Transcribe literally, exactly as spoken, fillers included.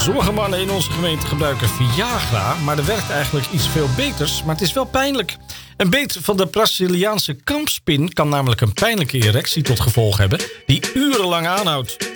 Sommige mannen in onze gemeente gebruiken Viagra, maar er werkt eigenlijk iets veel beters, maar het is wel pijnlijk. Een beet van de Braziliaanse kampspin kan namelijk een pijnlijke erectie tot gevolg hebben die urenlang aanhoudt.